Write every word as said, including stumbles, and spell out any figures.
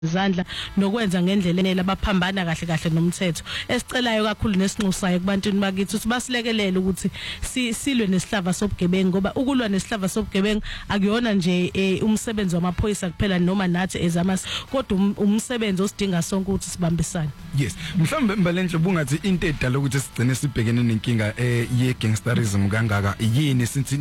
izandla nokwenza ngendlela enele abaphambana kahle kahle nomthetho esicelayo kakhulu nesinxusayo kubantwini bakithi ukuthi basilekelele ukuthi silwe nesihlava sobugebengu ngoba ukulwa nesihlava sobugebengu akuyona nje umsebenzi wamaphoyisa kuphela noma nathi ezamas kodwa umsebenzi osidinga sonke ukuthi sibambisane. Yes, mhlawumbe mbalenhle bungathi into edala ukuthi sigcine sibhekene nenkinga ye gangsterism kangaka yini since